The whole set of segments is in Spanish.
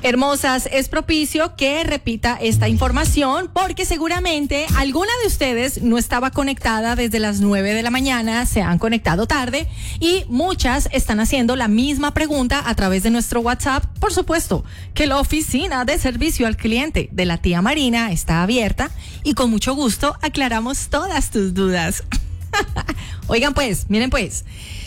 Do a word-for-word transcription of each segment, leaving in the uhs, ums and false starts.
Hermosas, es propicio que repita esta información porque seguramente alguna de ustedes no estaba conectada desde las nueve de la mañana, se han conectado tarde y muchas están haciendo la misma pregunta a través de nuestro WhatsApp. Por supuesto que la oficina de servicio al cliente de la tía Marina está abierta y con mucho gusto aclaramos todas tus dudas. Oigan pues, miren pues.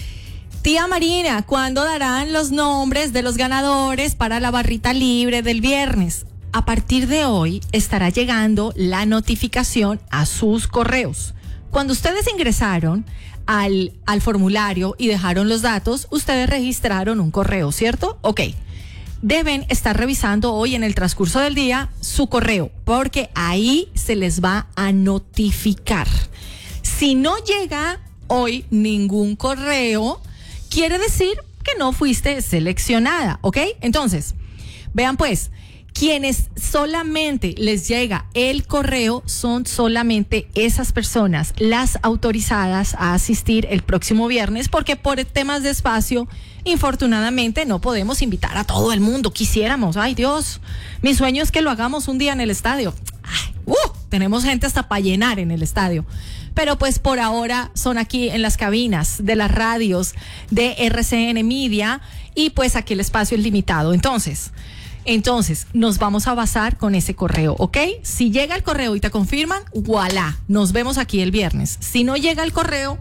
Tía Marina, ¿cuándo darán los nombres de los ganadores para la barrita libre del viernes? A partir de hoy estará llegando la notificación a sus correos. Cuando ustedes ingresaron al, al formulario y dejaron los datos, ustedes registraron un correo, ¿cierto? Ok. Deben estar revisando hoy en el transcurso del día su correo, porque ahí se les va a notificar. Si no llega hoy ningún correo, quiere decir que no fuiste seleccionada, ¿ok? Entonces, vean pues, quienes solamente les llega el correo son solamente esas personas, las autorizadas a asistir el próximo viernes, porque por temas de espacio, infortunadamente no podemos invitar a todo el mundo. Quisiéramos, ay Dios, mi sueño es que lo hagamos un día en el estadio. Ay, uh, tenemos gente hasta para llenar en el estadio. Pero pues por ahora son aquí en las cabinas de las radios de R C N Media y pues aquí el espacio es limitado. Entonces, entonces nos vamos a basar con ese correo, ¿ok? Si llega el correo y te confirman, voilà, nos vemos aquí el viernes. Si no llega el correo,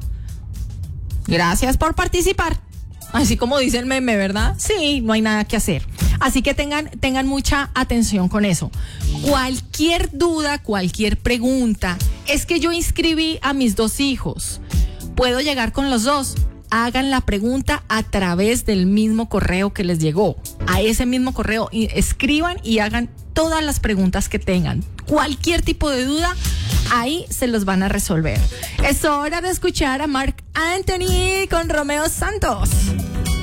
gracias por participar. Así como dice el meme, ¿verdad? Sí, no hay nada que hacer. Así que tengan, tengan mucha atención con eso. Cualquier duda, cualquier pregunta, es que yo inscribí a mis dos hijos. ¿Puedo llegar con los dos? Hagan la pregunta a través del mismo correo que les llegó. A ese mismo correo, y escriban y hagan todas las preguntas que tengan. Cualquier tipo de duda, ahí se los van a resolver. Es hora de escuchar a Marc Anthony con Romeo Santos.